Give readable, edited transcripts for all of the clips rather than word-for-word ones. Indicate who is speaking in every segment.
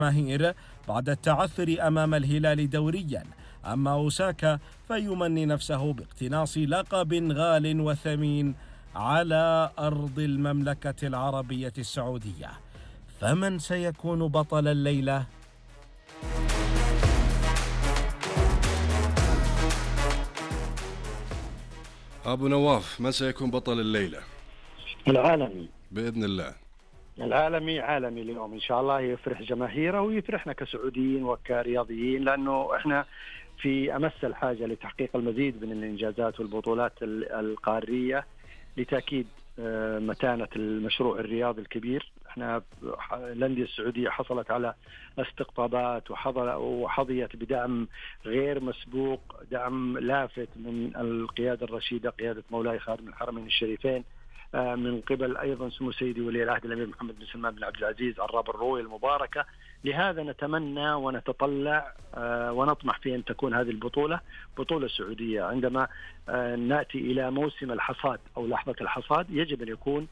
Speaker 1: الجماهير بعد التعثر أمام الهلال دوريا. أما أوساكا فيمني نفسه باقتناص لقب غال وثمين على أرض المملكة العربية السعودية. فمن سيكون بطل الليلة؟
Speaker 2: أبو نواف، من سيكون بطل الليلة؟
Speaker 3: العالمي
Speaker 2: بإذن الله.
Speaker 3: العالمي عالمي اليوم إن شاء الله، يفرح جماهيره ويفرحنا كسعوديين وكرياضيين، لأنه إحنا في أمس الحاجة لتحقيق المزيد من الإنجازات والبطولات القارية لتأكيد متانة المشروع الرياضي الكبير. احنا الأندية السعودية حصلت على استقطابات وحظيت بدعم غير مسبوق، دعم لافت من القيادة الرشيدة، قيادة مولاي خادم الحرمين الشريفين، من قبل أيضا سمو سيدي ولي العهد الأمير محمد بن سلمان بن عبد العزيز عراب الروية المباركة. لهذا نتمنى ونتطلع ونطمح في أن تكون هذه البطولة بطولة سعودية. عندما نأتي إلى موسم الحصاد أو لحظة الحصاد، يجب أن يكون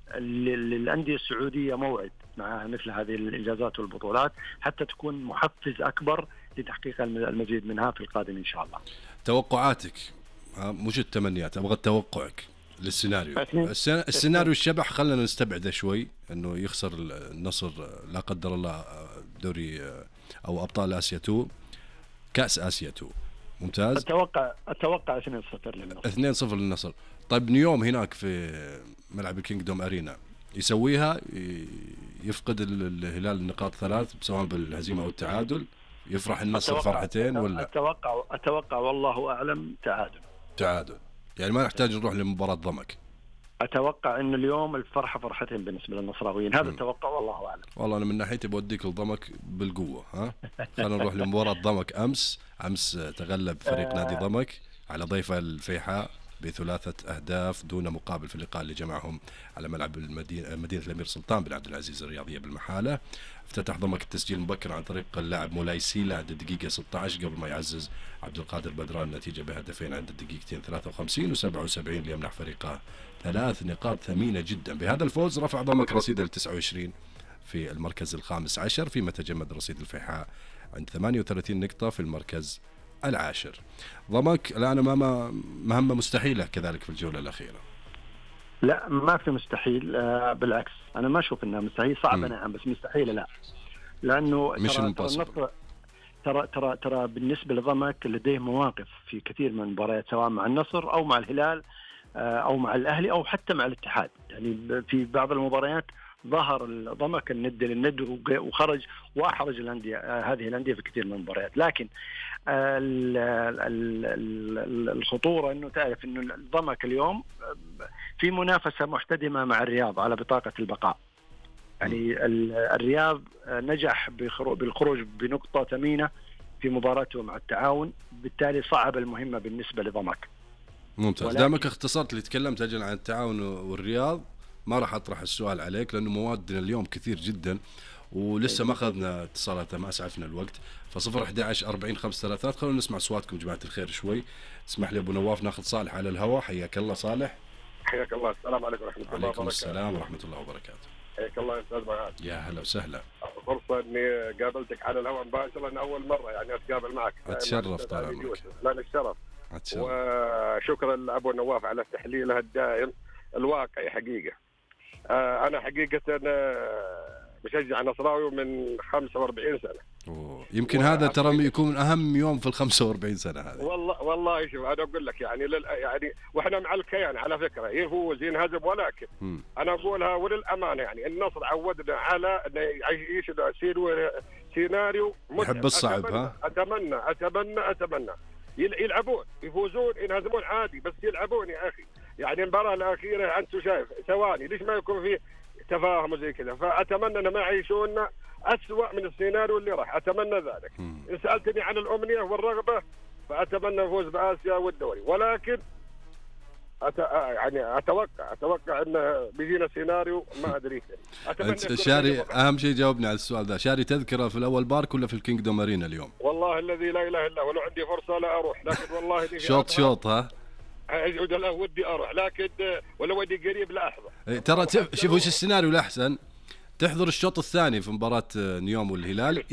Speaker 3: للأندية السعودية موعد مع مثل هذه الإنجازات والبطولات حتى تكون محفز أكبر لتحقيق المزيد منها في القادم إن شاء الله.
Speaker 2: توقعاتك، مش التمنيات، أبغى توقعك للسيناريو. السيناريو الشبح خلنا نستبعده شوي، انه يخسر النصر لا قدر الله دوري او ابطال اسيا 2، كاس اسيا 2. ممتاز.
Speaker 3: اتوقع 2-0 للنصر.
Speaker 2: 2-0 للنصر. طيب نيوم هناك في ملعب الكينغدوم ارينا يسويها، يفقد الهلال النقاط 3 سواء بالهزيمه او التعادل، يفرح النصر فرحتين ولا؟
Speaker 3: اتوقع والله اعلم تعادل.
Speaker 2: يعني ما نحتاج نروح لمباراة ضمك.
Speaker 3: أتوقع أن اليوم الفرحة فرحتين بالنسبة للنصراويين، هذا التوقع والله أعلم.
Speaker 2: والله أنا من ناحيتي بوديك الضمك بالقوة. خلينا نروح لمباراة ضمك. أمس تغلب فريق نادي ضمك على ضيفه الفيحاء ب3 أهداف دون مقابل في اللقاء اللي جمعهم على ملعب مدينة الأمير سلطان بن عبد العزيز الرياضية بالمحالة. افتتح ضمك التسجيل مبكر عن طريق اللاعب مولاي سيلا عند الدقيقة 16 قبل ما يعزز عبد القادر بدران النتيجة بهدفين عند الدقيقتين 53 و77 ليمنح فريقه 3 نقاط ثمينة جدا. بهذا الفوز رفع ضمك رصيده ل 29 في المركز ال15، فيما تجمد رصيد الفيحاء عند 38 نقطة في المركز العاشر. ضمك الآن أمام مهمة مستحيلة كذلك في الجولة الأخيرة.
Speaker 3: لا، ما في مستحيل، بالعكس أنا ما أشوف إنها مستحيل. صعبة نعم، بس مستحيلة لا، لأنه
Speaker 2: مش النصر
Speaker 3: ترى بالنسبة لضمك لديه مواقف في كثير من المباريات، سواء مع النصر أو مع الهلال أو مع الأهلي أو حتى مع الاتحاد. يعني في بعض المباريات ظهر ضمك الند للند وخرج وأحرج هذه الأندية في كثير من المباريات. لكن الخطورة أنه تعرف أنه ضمك اليوم في منافسة محتدمة مع الرياض على بطاقة البقاء. يعني الرياض نجح بالخروج بنقطة ثمينة في مباراته مع التعاون، بالتالي صعب المهمة بالنسبة لضمك.
Speaker 2: ممتاز. دامك اختصرت اللي تكلمت أجل عن التعاون والرياض، ما راح أطرح السؤال عليك لأنه موادنا اليوم كثير جدا ولسه ما أخذنا اتصالات، ما أسعفنا الوقت. ف011 40 533. خلونا نسمع أصواتكم جماعة الخير شوي. اسمح لي أبو نواف ناخذ صالح على الهواء. حياك الله صالح.
Speaker 4: حياك الله. السلام عليكم ورحمة الله وبركاته.
Speaker 2: عليكم السلام ورحمة الله وبركاته.
Speaker 4: حياك الله يا أستاذ معاذ.
Speaker 2: يا هلا وسهلا.
Speaker 4: فرصة إني قابلتك على الهواء مباشرة أول مرة، يعني أتقابل معك.
Speaker 2: أتشرف طال عمرك.
Speaker 4: لنا الشرف. وشكرا لأبو نواف على تحليله الدائم الواقعي حقيقة. أنا حقيقة مشجع نصراوي من 45 سنة.
Speaker 2: يمكن هذا ترى يكون أهم يوم في 45 سنة هذا.
Speaker 4: والله شوف أنا أقول لك يعني وإحنا مع الكيان على فكرة، يفوز ينهزم، ولكن أنا أقولها وللأمانة يعني النصر عودنا على أن يعيش سيناريو
Speaker 2: يحب الصعب.
Speaker 4: أتمنى يلعبون، يفوزون ينهزمون عادي، بس يلعبون يا أخي. يعني المباراة الأخيرة أنت شايف ثواني، ليش ما يكون في تفاهم وزي كذا؟ فأتمنى أن ما يعيشون أسوأ من السيناريو اللي راح. أتمنى ذلك. إن سألتني عن الأمنية والرغبة فأتمنى نفوز بآسيا والدوري، ولكن يعني أتوقع أن بيجينا سيناريو ما أدري.
Speaker 2: شاري أهم شيء جاوبنا على السؤال ذا. شاري تذكرة في الأول بارك ولا في الكينغدوم أرينا اليوم؟
Speaker 4: والله الذي لا إله إلا هو، لو عندي فرصة لا أروح، لكن والله
Speaker 2: شوط ها
Speaker 4: لا ودي أروح، لكن ولو ودي قريب لا أحضر.
Speaker 2: ترى شوف وش السيناريو الأحسن، تحضر الشوط الثاني في مباراة نيوم والهلال،